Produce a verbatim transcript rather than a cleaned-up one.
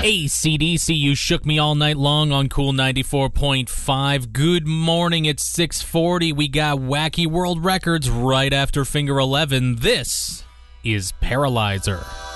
A C D C, you shook me all night long on Cool ninety-four point five. Good morning, it's six forty. We got Wacky World Records right after Finger eleven. This is Paralyzer.